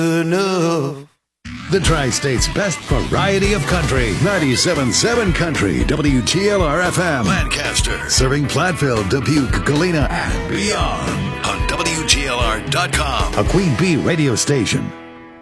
enough. The Tri-State's best variety of country. 97.7 Country, WGLR-FM. Lancaster. Serving Platteville, Dubuque, Galena, and beyond. On WGLR.com. A Queen Bee radio station.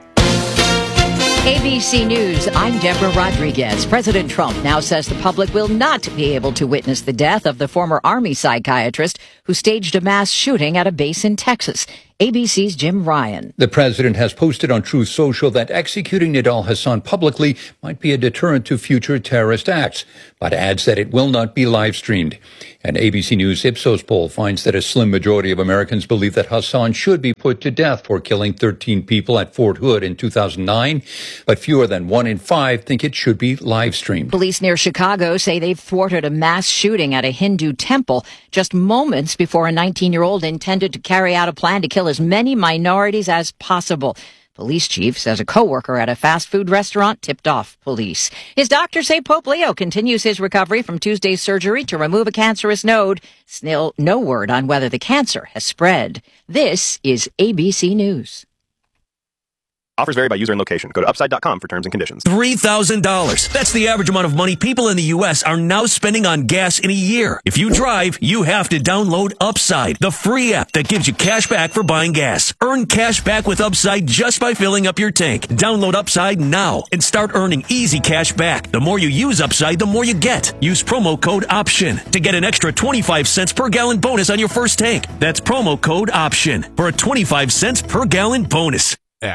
ABC News, I'm Deborah Rodriguez. President Trump now says the public will not be able to witness the death of the former Army psychiatrist who staged a mass shooting at a base in Texas. ABC's Jim Ryan. The president has posted on Truth Social that executing Nidal Hasan publicly might be a deterrent to future terrorist acts, but adds that it will not be live streamed. An ABC News Ipsos poll finds that a slim majority of Americans believe that Hasan should be put to death for killing 13 people at Fort Hood in 2009, but fewer than 1 in 5 think it should be live streamed. Police near Chicago say they've thwarted a mass shooting at a Hindu temple just moments before a 19-year-old intended to carry out a plan to kill as many minorities as possible. Police chief says a coworker at a fast food restaurant tipped off police. His doctors say Pope Leo continues his recovery from Tuesday's surgery to remove a cancerous node. Still no word on whether the cancer has spread. This is ABC News. Offers vary by user and location. Go to upside.com for terms and conditions. $3,000. That's the average amount of money people in the U.S. are now spending on gas in a year. If you drive, you have to download Upside, the free app that gives you cash back for buying gas. Earn cash back with Upside just by filling up your tank. Download Upside now and start earning easy cash back. The more you use Upside, the more you get. Use promo code OPTION to get an extra 25 cents per gallon bonus on your first tank. That's promo code OPTION for a 25 cents per gallon bonus.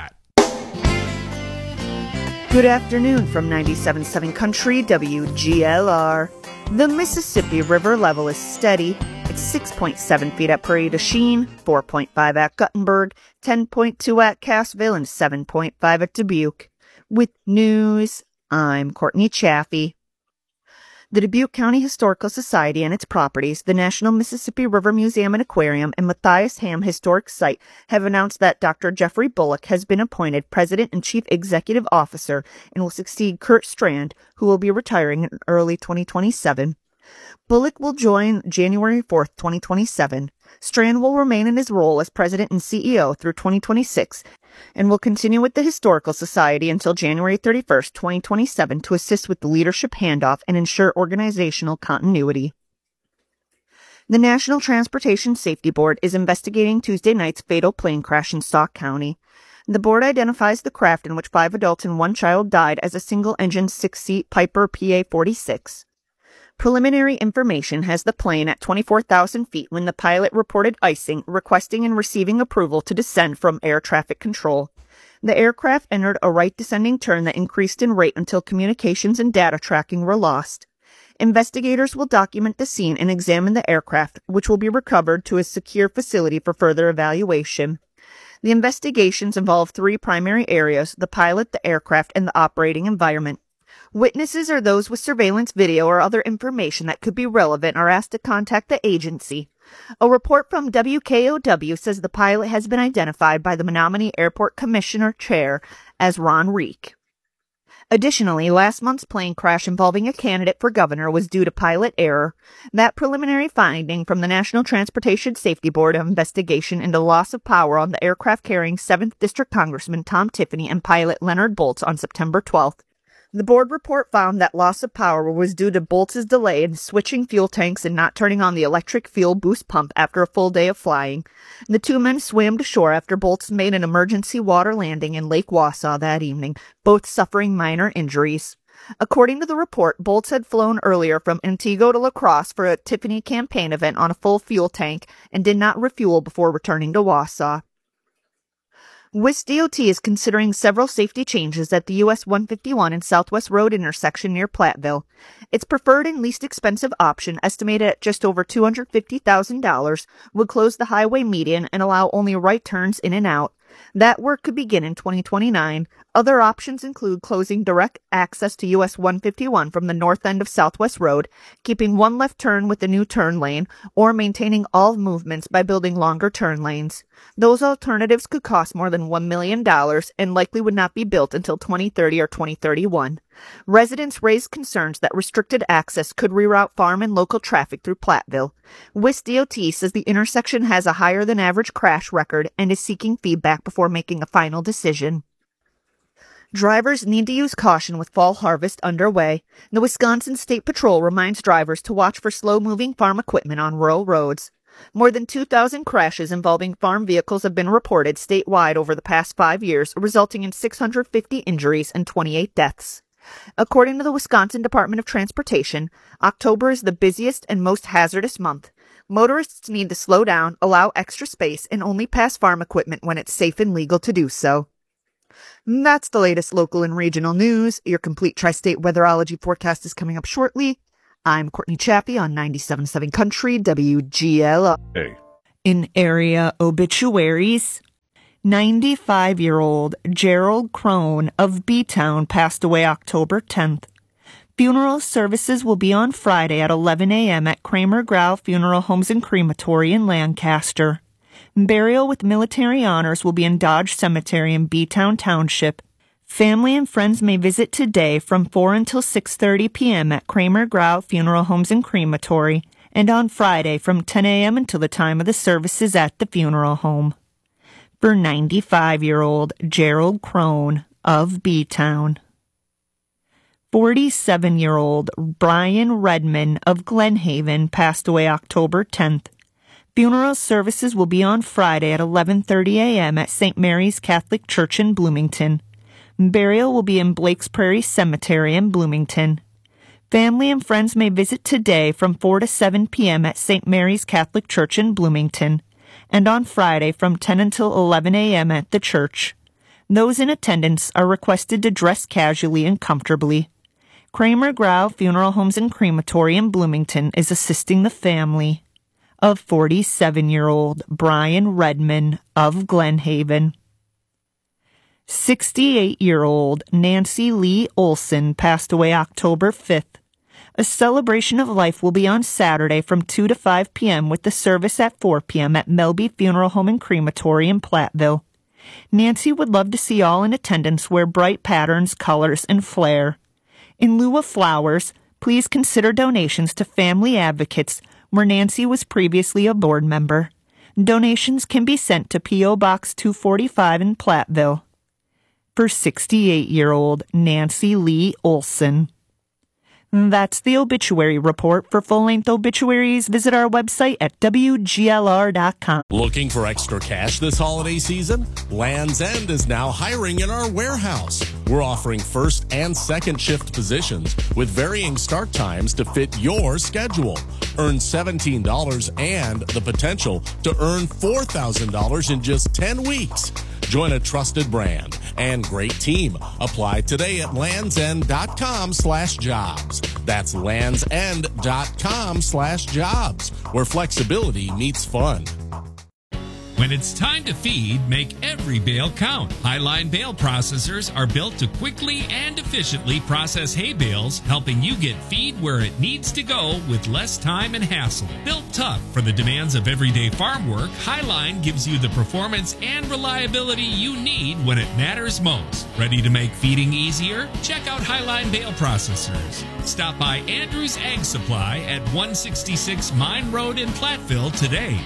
Good afternoon from 97.7 Country, WGLR. The Mississippi River level is steady. It's 6.7 feet at Prairie du Chien, 4.5 at Guttenberg, 10.2 at Cassville, and 7.5 at Dubuque. With news, I'm Courtney Chaffee. The Dubuque County Historical Society and its properties, the National Mississippi River Museum and Aquarium, and Matthias Ham Historic Site have announced that Dr. Jeffrey Bullock has been appointed President and Chief Executive Officer and will succeed Kurt Strand, who will be retiring in early 2027. Bullock will join January 4th, 2027. Strand will remain in his role as President and CEO through 2026 and will continue with the Historical Society until January 31st, 2027 to assist with the leadership handoff and ensure organizational continuity. The National Transportation Safety Board is investigating Tuesday night's fatal plane crash in Sauk County. The board identifies the craft in which 5 adults and 1 child died as a single-engine 6-seat Piper PA-46. Preliminary information has the plane at 24,000 feet when the pilot reported icing, requesting and receiving approval to descend from air traffic control. The aircraft entered a right descending turn that increased in rate until communications and data tracking were lost. Investigators will document the scene and examine the aircraft, which will be recovered to a secure facility for further evaluation. The investigations involve 3 primary areas: the pilot, the aircraft, and the operating environment. Witnesses or those with surveillance video or other information that could be relevant are asked to contact the agency. A report from WKOW says the pilot has been identified by the Menominee Airport Commissioner Chair as Ron Reek. Additionally, last month's plane crash involving a candidate for governor was due to pilot error. That preliminary finding from the National Transportation Safety Board of investigation into loss of power on the aircraft carrying 7th District Congressman Tom Tiffany and pilot Leonard Boltz on September 12th. The board report found that loss of power was due to Boltz's delay in switching fuel tanks and not turning on the electric fuel boost pump after a full day of flying. The 2 men swam to shore after Boltz made an emergency water landing in Lake Wausau that evening, both suffering minor injuries. According to the report, Boltz had flown earlier from Antigua to La Crosse for a Tiffany campaign event on a full fuel tank and did not refuel before returning to Wausau. WIS DOT is considering several safety changes at the US 151 and Southwest Road intersection near Platteville. Its preferred and least expensive option, estimated at just over $250,000, would close the highway median and allow only right turns in and out. That work could begin in 2029. Other options include closing direct access to US 151 from the north end of Southwest Road, keeping 1 left turn with a new turn lane, or maintaining all movements by building longer turn lanes. Those alternatives could cost more than $1 million and likely would not be built until 2030 or 2031. Residents raised concerns that restricted access could reroute farm and local traffic through Platteville. WIS DOT says the intersection has a higher than average crash record and is seeking feedback before making a final decision. Drivers need to use caution with fall harvest underway. The Wisconsin State Patrol reminds drivers to watch for slow-moving farm equipment on rural roads. More than 2,000 crashes involving farm vehicles have been reported statewide over the past 5 years, resulting in 650 injuries and 28 deaths. According to the Wisconsin Department of Transportation, October is the busiest and most hazardous month. Motorists need to slow down, allow extra space, and only pass farm equipment when it's safe and legal to do so. That's the latest local and regional news. Your complete tri-state weatherology forecast is coming up shortly. I'm Courtney Chappie on 97.7 Country WGLR. Hey. In area obituaries, 95-year-old Gerald Crone of B-Town passed away October 10th. Funeral services will be on Friday at 11 a.m. at Kramer Grau Funeral Homes and Crematory in Lancaster. Burial with military honors will be in Dodge Cemetery in B-Town Township. Family and friends may visit today from 4 until 6:30 p.m. at Kramer Grau Funeral Homes and Crematory, and on Friday from 10 a.m. until the time of the services at the funeral home. For 95-year-old Gerald Crone of B-Town. 47-year-old Brian Redman of Glenhaven passed away October 10th. Funeral services will be on Friday at 11:30 a.m. at St. Mary's Catholic Church in Bloomington. Burial will be in Blake's Prairie Cemetery in Bloomington. Family and friends may visit today from 4 to 7 p.m. at St. Mary's Catholic Church in Bloomington, and on Friday from 10 until 11 a.m. at the church. Those in attendance are requested to dress casually and comfortably. Kramer Grau Funeral Homes and Crematory in Bloomington is assisting the family of 47-year-old Brian Redman of Glenhaven. 68-year-old Nancy Lee Olson passed away October 5th. A celebration of life will be on Saturday from 2 to 5 p.m. with the service at 4 p.m. at Melby Funeral Home and Crematory in Platteville. Nancy would love to see all in attendance wear bright patterns, colors, and flair. In lieu of flowers, please consider donations to Family Advocates, where Nancy was previously a board member. Donations can be sent to P.O. Box 245 in Platteville. For 68-year-old Nancy Lee Olson. That's the obituary report. For full-length obituaries, visit our website at WGLR.com. Looking for extra cash this holiday season? Land's End is now hiring in our warehouse. We're offering first and second shift positions with varying start times to fit your schedule. Earn $17 and the potential to earn $4,000 in just 10 weeks. Join a trusted brand and great team. Apply today at landsend.com/jobs. That's landsend.com/jobs, where flexibility meets fun. When it's time to feed, make every bale count. Highline bale processors are built to quickly and efficiently process hay bales, helping you get feed where it needs to go with less time and hassle. Built tough for the demands of everyday farm work, Highline gives you the performance and reliability you need when it matters most. Ready to make feeding easier? Check out Highline bale processors. Stop by Andrews Ag Supply at 166 Mine Road in Platteville today.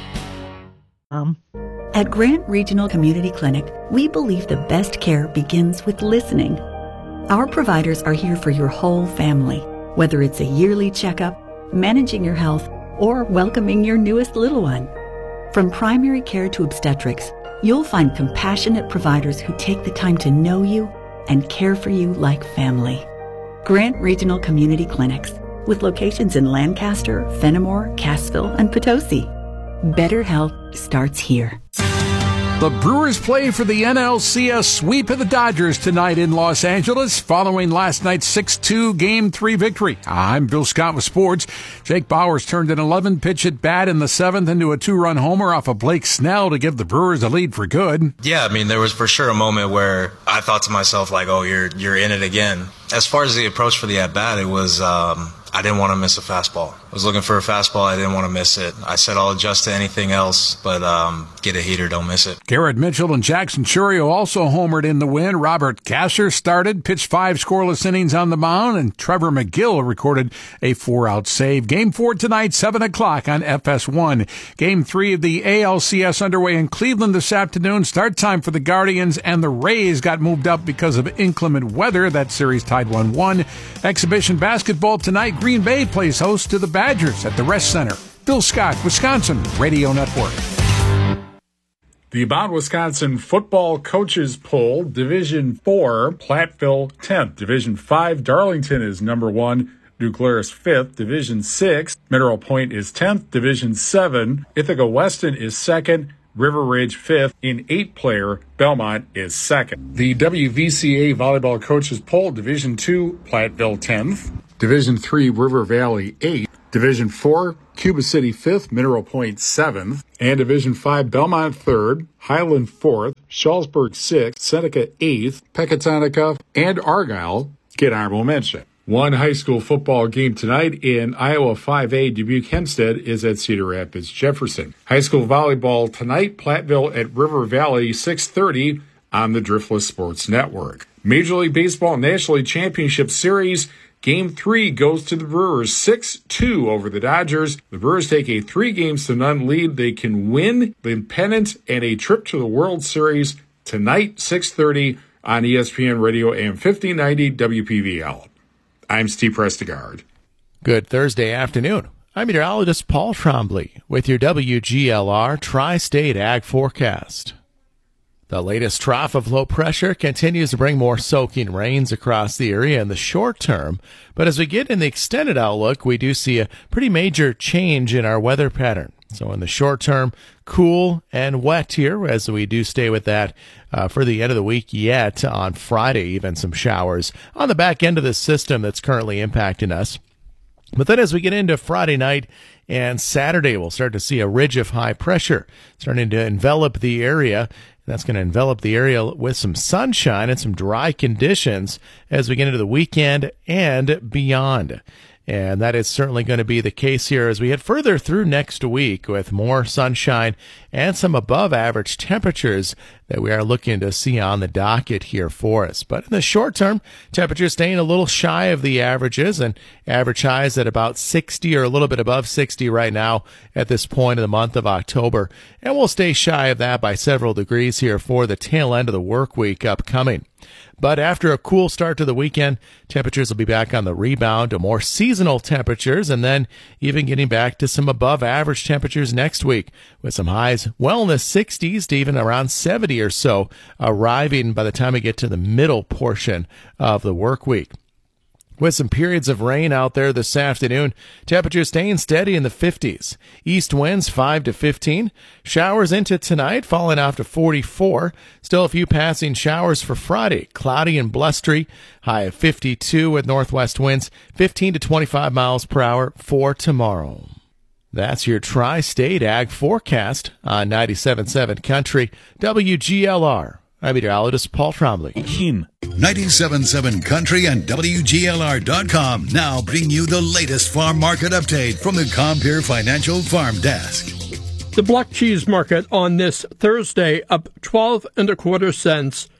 At Grant Regional Community Clinic, we believe the best care begins with listening. Our providers are here for your whole family, whether it's a yearly checkup, managing your health, or welcoming your newest little one. From primary care to obstetrics, you'll find compassionate providers who take the time to know you and care for you like family. Grant Regional Community Clinics, with locations in Lancaster, Fenimore, Cassville, and Potosi. Better health starts here. The Brewers play for the NLCS sweep of the Dodgers tonight in Los Angeles following last night's 6-2 Game 3 victory. I'm Bill Scott with sports. Jake Bauers turned an 11-pitch at bat in the 7th into a 2-run homer off of Blake Snell to give the Brewers a lead for good. Yeah, I mean, there was for sure a moment where I thought to myself, like, oh, you're in it again. As far as the approach for the at-bat, it was I didn't want to miss a fastball. I was looking for a fastball. I didn't want to miss it. I said I'll adjust to anything else, but get a heater, don't miss it. Garrett Mitchell and Jackson Churio also homered in the win. Robert Kasser started, pitched 5 scoreless innings on the mound, and Trevor McGill recorded a 4-out save. Game 4 tonight, 7 o'clock on FS1. Game 3 of the ALCS underway in Cleveland this afternoon. Start time for the Guardians and the Rays got moved up because of inclement weather. That series tied 1-1. Exhibition basketball tonight. Green Bay plays host to the Badgers at the Rest Center. Phil Scott, Wisconsin Radio Network. The About Wisconsin football coaches poll, Division 4, Platteville 10th. Division 5, Darlington is number 1, New Glarus 5th. Division 6, Mineral Point is 10th. Division 7, Ithaca Weston is 2nd. River Ridge 5th. In 8-player, Belmont is 2nd. The WVCA volleyball coaches poll, Division 2, Platteville 10th. Division 3, River Valley 8th. Division 4, Cuba City 5th, Mineral Point 7th. And Division 5, Belmont 3rd, Highland 4th, Shullsburg 6th, Seneca 8th, Pecatonica, and Argyle get honorable mention. One high school football game tonight in Iowa 5A. Dubuque Hempstead is at Cedar Rapids Jefferson. High school volleyball tonight, Platteville at River Valley, 6:30 on the Driftless Sports Network. Major League Baseball National League Championship Series. Game 3 goes to the Brewers, 6-2 over the Dodgers. The Brewers take a 3-0 lead. They can win the pennant and a trip to the World Series tonight, 6:30 on ESPN Radio AM 1590 WPVL. I'm Steve Prestegard. Good Thursday afternoon. I'm meteorologist Paul Trombley with your WGLR Tri-State Ag Forecast. The latest trough of low pressure continues to bring more soaking rains across the area in the short term, but as we get in the extended outlook, we do see a pretty major change in our weather pattern. So in the short term, cool and wet here as we do stay with that for the end of the week yet. On Friday, even some showers on the back end of the system that's currently impacting us. But then as we get into Friday night and Saturday, we'll start to see a ridge of high pressure starting to envelop the area. That's going to envelop the area with some sunshine and some dry conditions as we get into the weekend and beyond. And that is certainly going to be the case here as we head further through next week with more sunshine and some above average temperatures that we are looking to see on the docket here for us. But in the short term, temperatures staying a little shy of the averages, and average highs at about 60 or a little bit above 60 right now at this point in the month of October. And we'll stay shy of that by several degrees here for the tail end of the work week upcoming. But after a cool start to the weekend, temperatures will be back on the rebound to more seasonal temperatures, and then even getting back to some above average temperatures next week with some highs well in the 60s to even around 70 or so arriving by the time we get to the middle portion of the work week. With some periods of rain out there this afternoon, temperatures staying steady in the 50s. East winds 5 to 15. Showers into tonight, falling off to 44. Still a few passing showers for Friday. Cloudy and blustery, high of 52 with northwest winds 15 to 25 miles per hour for tomorrow. That's your Tri-State Ag Forecast on 97.7 Country WGLR. I'm meteorologist Paul Trombley. 97.7 Country and WGLR.com now bring you the latest farm market update from the Compeer Financial Farm Desk. The block cheese market on this Thursday up 12 1/4 cents,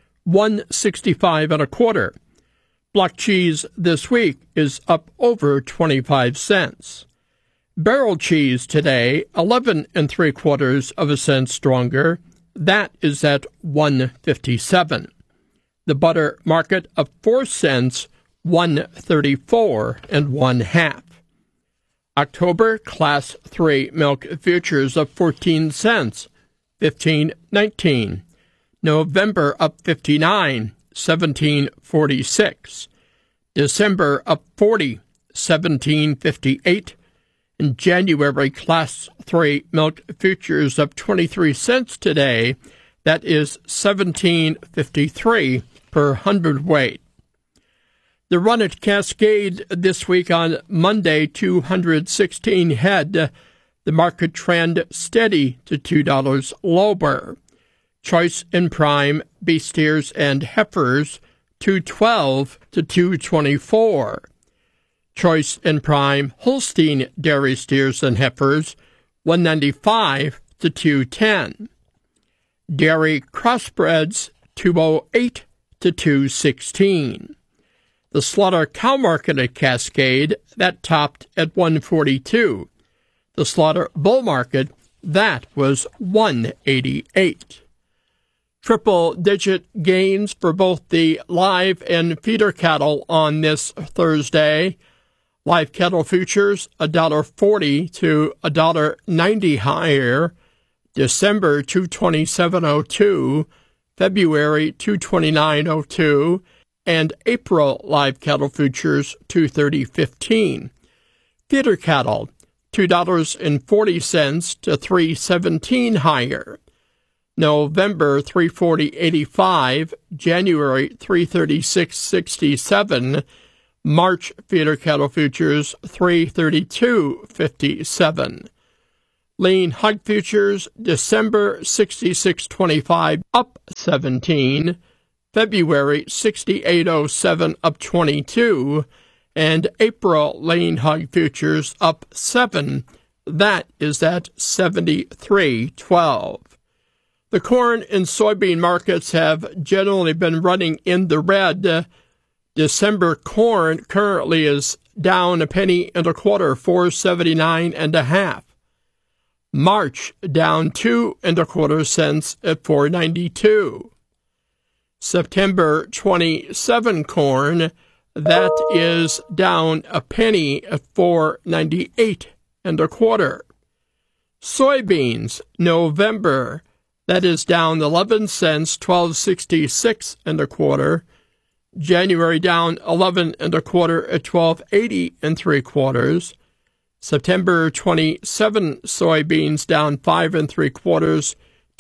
165 1/4. Block cheese this week is up over 25 cents. Barrel cheese today 11 3/4 cents stronger. That is at 157. The butter market up 4 cents, 134 1/2. October Class 3 milk futures up 14 cents, 15.19. November up 59, 17.46. December up 40, 17.58. In January, Class 3 milk futures up 23 cents today. That is 17.53 per hundredweight. The run at Cascade this week on Monday, 216 head. The market trend steady to $2 lower. Choice and prime beef steers and heifers, $2.12 to $2.24. Choice and Prime Holstein dairy steers and heifers, $195 to $210. Dairy crossbreds, $208 to $216. The slaughter cow market at Cascade, that topped at $142. The slaughter bull market, that was $188. Triple-digit gains for both the live and feeder cattle on this Thursday. Live cattle futures, $1.40 to $1.90 higher. December, $227.02. February, $229.02. And April live cattle futures, $230.15. Feeder cattle, $2.40 to $3.17 higher. November, $340.85. January, $336.67. March feeder cattle futures, $332.57. Lean hog futures, December, $66.25, up 17. February, $68.07, up 22. And April lean hog futures up 7. That is at $73.12. The corn and soybean markets have generally been running in the red. December corn currently is down $0.0125, $4.79.5. March down 2.25 cents at $4.92. September 27 corn, that is down $0.01 at $4.9825. Soybeans, November, that is down 11 cents, $12.6625. January down 11.25 at $12.8075. September 27 soybeans down 5 3/4,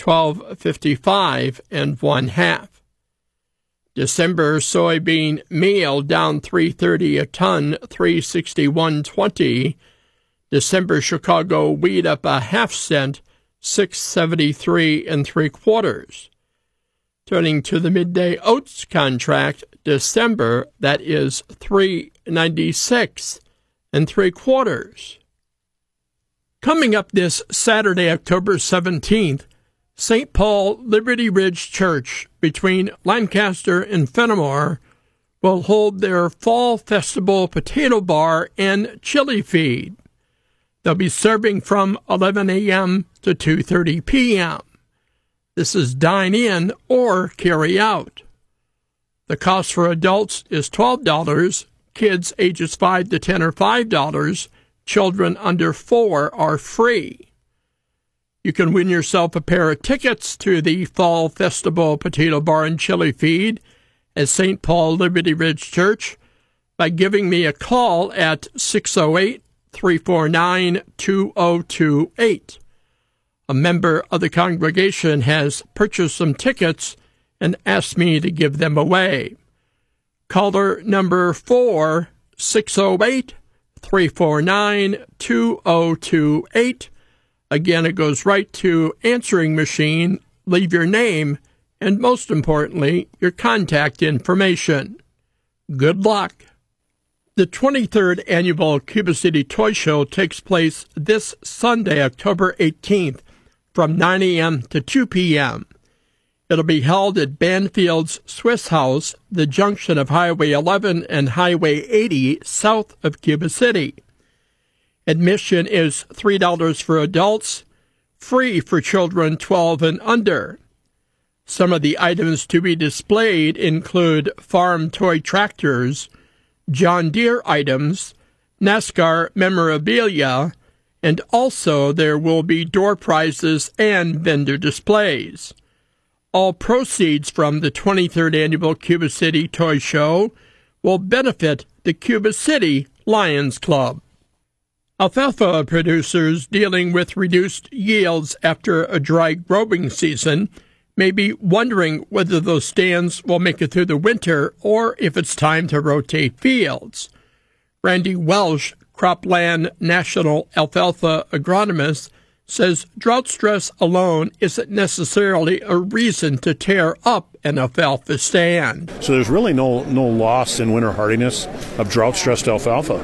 $12.55 December soybean meal down $3.30 a ton, $3.6120. December Chicago wheat up a half cent, $6.73 3/4. Turning to the midday oats contract, December, that is $3.96 3/4. Coming up this Saturday, October 17th, St. Paul Liberty Ridge Church between Lancaster and Fenimore will hold their Fall Festival potato bar and chili feed. They'll be serving from 11 a.m. to 2:30 p.m. This is dine-in or carry-out. The cost for adults is $12, kids ages 5 to 10 are $5, children under 4 are free. You can win yourself a pair of tickets to the Fall Festival Potato Bar and Chili Feed at St. Paul Liberty Ridge Church by giving me a call at 608-349-2028. A member of the congregation has purchased some tickets and asked me to give them away. Caller number 4, 608-349-2028. Again, it goes right to answering machine. Leave your name and, most importantly, your contact information. Good luck. The 23rd Annual Cuba City Toy Show takes place this Sunday, October 18th, from 9 a.m. to 2 p.m. It'll be held at Banfield's Swiss House, the junction of Highway 11 and Highway 80 south of Cuba City. Admission is $3 for adults, free for children 12 and under. Some of the items to be displayed include farm toy tractors, John Deere items, NASCAR memorabilia, and also there will be door prizes and vendor displays. All proceeds from the 23rd Annual Cuba City Toy Show will benefit the Cuba City Lions Club. Alfalfa producers dealing with reduced yields after a dry growing season may be wondering whether those stands will make it through the winter or if it's time to rotate fields. Randy Welsh, Cropland National Alfalfa agronomist, says drought stress alone isn't necessarily a reason to tear up an alfalfa stand. So there's really no loss in winter hardiness of drought-stressed alfalfa.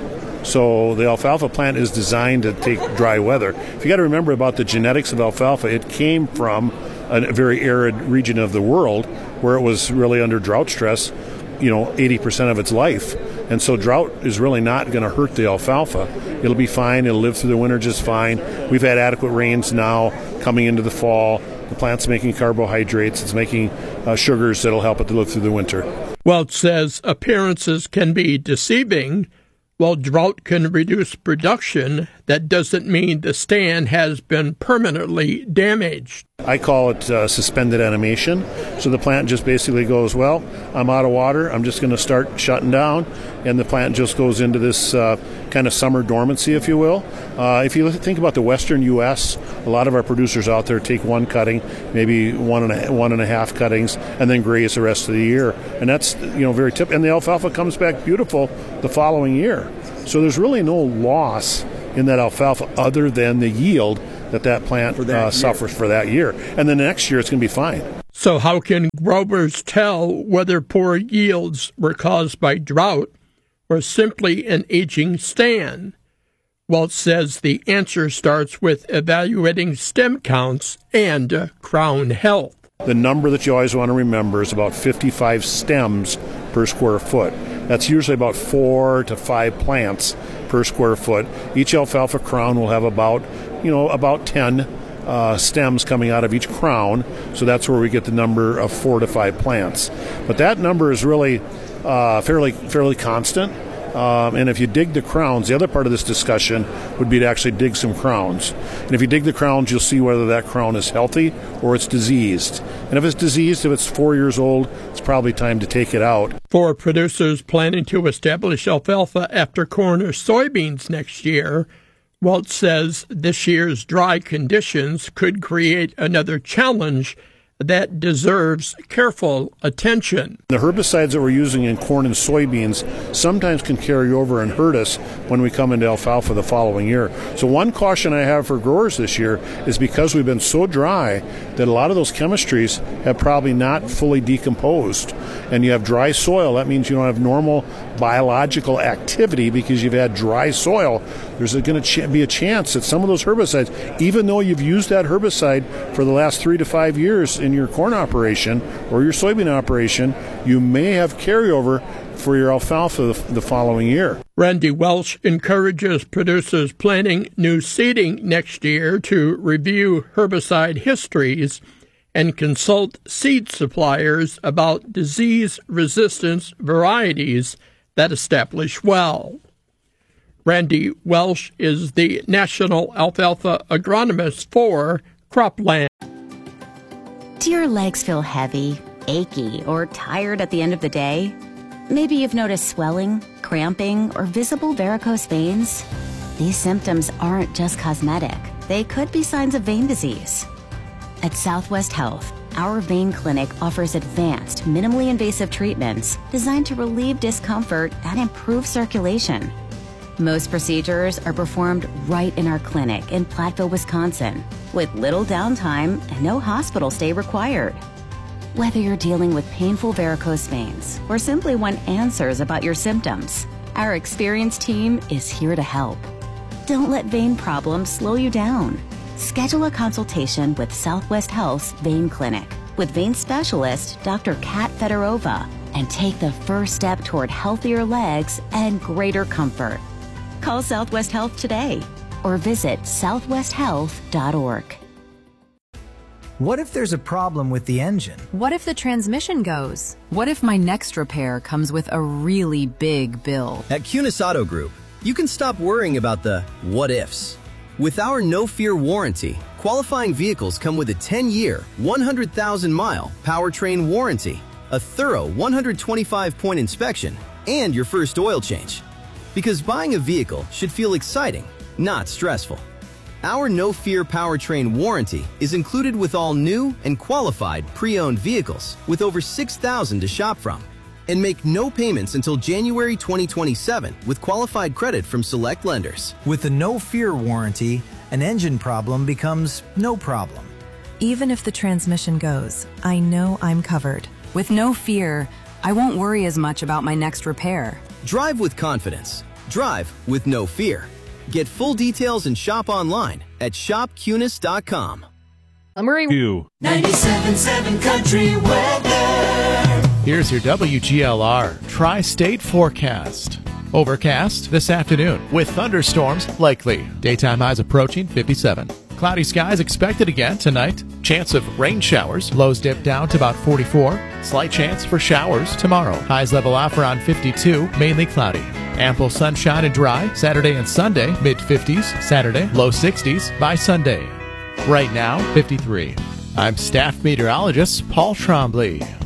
So the alfalfa plant is designed to take dry weather. If you got to remember about the genetics of alfalfa, it came from a very arid region of the world where it was really under drought stress, 80% of its life. And so drought is really not going to hurt the alfalfa. It'll be fine. It'll live through the winter just fine. We've had adequate rains now coming into the fall. The plant's making carbohydrates. It's making sugars that'll help it to live through the winter. Welch says appearances can be deceiving. While drought can reduce production, that doesn't mean the stand has been permanently damaged. I call it suspended animation. So the plant just basically goes, well, I'm out of water. I'm just going to start shutting down. And the plant just goes into this kind of summer dormancy, if you will. If you think about the western U.S., a lot of our producers out there take one cutting, maybe one and a half cuttings, and then graze the rest of the year. And that's very typical. And the alfalfa comes back beautiful the following year. So there's really no loss in that alfalfa other than the yield that plant suffers for that year. And then next year it's going to be fine. So how can growers tell whether poor yields were caused by drought or simply an aging stand? Welch says the answer starts with evaluating stem counts and crown health. The number that you always want to remember is about 55 stems per square foot. That's usually about 4 to 5 plants per square foot. Each alfalfa crown will have about 10 stems coming out of each crown. So that's where we get the number of 4 to 5 plants. But that number is really fairly constant. And if you dig the crowns, the other part of this discussion would be to actually dig some crowns. And if you dig the crowns, you'll see whether that crown is healthy or it's diseased. And if it's diseased, if it's 4 years old, it's probably time to take it out. For producers planning to establish alfalfa after corn or soybeans next year, Welch says this year's dry conditions could create another challenge that deserves careful attention. The herbicides that we're using in corn and soybeans sometimes can carry over and hurt us when we come into alfalfa the following year. So one caution I have for growers this year is because we've been so dry that a lot of those chemistries have probably not fully decomposed. And you have dry soil, that means you don't have normal biological activity because you've had dry soil. There's going to be a chance that some of those herbicides, even though you've used that herbicide for the last 3 to 5 years in your corn operation or your soybean operation, you may have carryover for your alfalfa the following year. Randy Welch encourages producers planning new seeding next year to review herbicide histories and consult seed suppliers about disease resistance varieties that establish well. Randy Welch is the National Alfalfa Agronomist for Cropland. Do your legs feel heavy, achy, or tired at the end of the day? Maybe you've noticed swelling, cramping, or visible varicose veins. These symptoms aren't just cosmetic. They could be signs of vein disease. At Southwest Health, our vein clinic offers advanced, minimally invasive treatments designed to relieve discomfort and improve circulation. Most procedures are performed right in our clinic in Platteville, Wisconsin, with little downtime and no hospital stay required. Whether you're dealing with painful varicose veins or simply want answers about your symptoms, our experienced team is here to help. Don't let vein problems slow you down. Schedule a consultation with Southwest Health's Vein Clinic with vein specialist Dr. Kat Fedorova and take the first step toward healthier legs and greater comfort. Call Southwest Health today or visit southwesthealth.org. What if there's a problem with the engine? What if the transmission goes? What if my next repair comes with a really big bill? At Kunis Auto Group, you can stop worrying about the what ifs. With our no-fear warranty, qualifying vehicles come with a 10-year, 100,000-mile powertrain warranty, a thorough 125-point inspection, and your first oil change. Because buying a vehicle should feel exciting, not stressful. Our no-fear powertrain warranty is included with all new and qualified pre-owned vehicles with over 6,000 to shop from. And make no payments until January 2027 with qualified credit from select lenders. With the no-fear warranty, an engine problem becomes no problem. Even if the transmission goes, I know I'm covered. With no fear, I won't worry as much about my next repair. Drive with confidence. Drive with no fear. Get full details and shop online at shopcunis.com. Summary 97.7 Country Weather. Here's your WGLR Tri-State forecast. Overcast this afternoon with thunderstorms likely. Daytime highs approaching 57. Cloudy skies expected again tonight. Chance of rain showers. Lows dip down to about 44. Slight chance for showers tomorrow. Highs level off around 52, mainly cloudy. Ample sunshine and dry Saturday and Sunday. Mid-50s Saturday, low 60s by Sunday. Right now, 53. I'm staff meteorologist Paul Trombley.